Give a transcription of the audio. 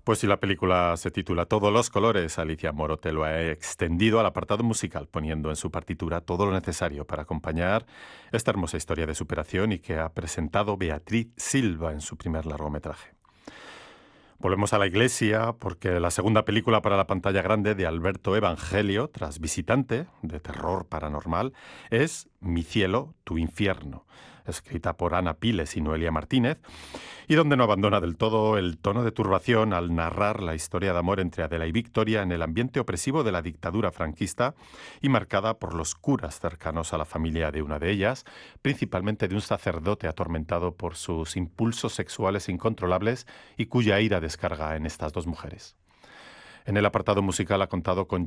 Pues si la película se titula Todos los colores, Alicia Morote lo ha extendido al apartado musical, poniendo en su partitura todo lo necesario para acompañar esta hermosa historia de superación y que ha presentado Beatriz Silva en su primer largometraje. Volvemos a la iglesia porque la segunda película para la pantalla grande de Alberto Evangelio, tras Visitante, de terror paranormal, es Mi cielo, tu infierno, escrita por Ana Piles y Noelia Martínez, y donde no abandona del todo el tono de turbación al narrar la historia de amor entre Adela y Victoria en el ambiente opresivo de la dictadura franquista y marcada por los curas cercanos a la familia de una de ellas, principalmente de un sacerdote atormentado por sus impulsos sexuales incontrolables y cuya ira descarga en estas dos mujeres. En el apartado musical ha contado con